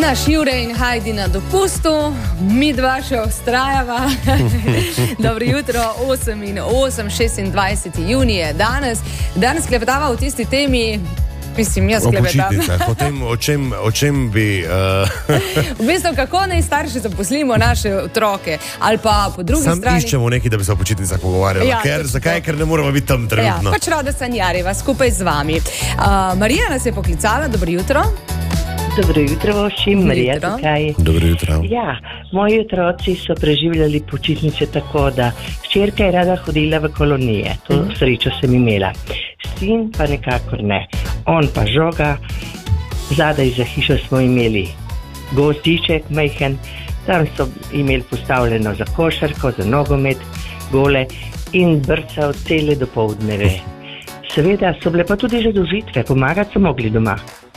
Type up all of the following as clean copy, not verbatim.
Naš Jure in Hajdi na dopustu, mi dva še vztrajava. Dobro jutro, 8 in 8, 26. junij je danes. Danes klepetava v tisti temi, mislim, jaz klepetam. O počitnicah, o čem bi... V bistvu, kako naj starši zaposlimo naše otroke, ali pa po drugi strani... Sam iščemo nekaj, da bi se o počitnicah pogovarjali. Ja, Zakaj? Ker ne moramo biti tam trenutno. Ja, pač rada sanjariva skupaj z vami. Marija nas je poklicala, dobro jutro. Dobro jutro, Vošim, Marija tukaj. Dobro jutro. Ja, moji otroci so preživljali počitnice tako, da hčerka je rada hodila v kolonije. To srečo sem imela. Sin pa nekakor ne. On pa žoga. Zadaj za hišo smo imeli gozdiček majhen. Tam so imeli postavljeno za košarko, za nogomet, gole in brcal cele dopoldneve. Seveda so bile pa tudi zadožitve, pomagati so mogli doma.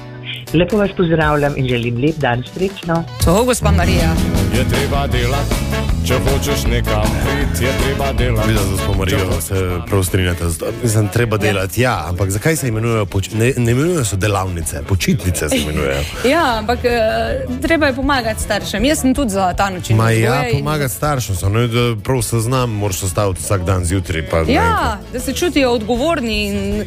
Lepo vas pozdravljam in želim lep dan, srečno. To, gospa Marija. Je treba delati, če hočeš nekam priti, je treba delati. Vidim, da smo Marijo se prav strinjate. Mislim, treba delati, ja, ampak zakaj se imenujejo, ne imenujejo so delavnice, počitnice se imenujejo. Ja, ampak treba je pomagati staršem. Jaz sem tudi za ta način. Pomagati staršem so, no, da prav seznam moraš ostaviti vsak dan zjutraj. Ja, da se čutijo odgovorni in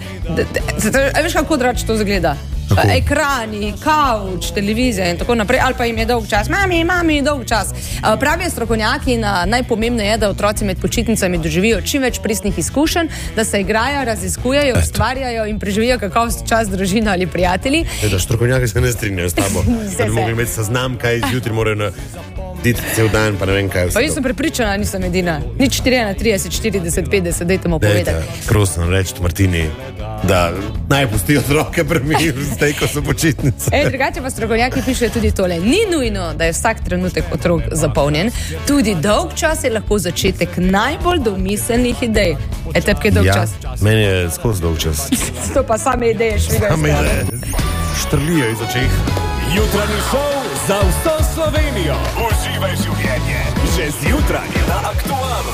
veš, kako drač to zgleda? Ekrani, kavč, televizija in tako naprej, ali pa jim je dolg čas. Mami, dolg čas. Pravijo strokovnjaki, najpomembneje je, da otroci med počitnicami doživijo čim več pristnih izkušenj, da se igrajo, raziskujejo, ustvarjajo in preživijo kakovost čas družina ali prijatelji. Strokovnjaki se ne strinjajo s tabo. Da bi mogli imeti seznam, kaj jutri morajo narediti cel dan, pa ne vem kaj. Pa jaz sem prepričana, nisem edina. Nič 4 na 30, 40, 50, dajte mu povedati. Prosim, reči Martini, da naj pustijo otroke premir, zdaj, ko so počitnice. Drugače pa strokovnjaki pišejo tudi tole. Ni nujno, da je vsak trenutek otrok zapolnjen. Tudi dolg čas je lahko začetek najbolj domiselnih idej. Tepke dolg čas? Meni je skozi dolg čas. To pa same ideje švigajo. Same ideje. Štrlijo iz očeh. Jutranji šov za vso Slovenijo. Uživaj življenje. Že zjutraj na Aktualu.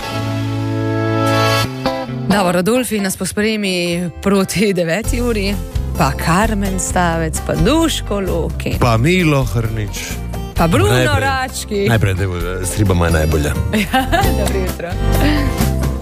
Davo Radolfi nas pospremi proti 9. uri, pa Karmen Stavec, pa Duško Loki, pa Milo Hrnič, pa Bruno Rački. Najprej, Sriba moja najbolja. Ja, dobro jutro.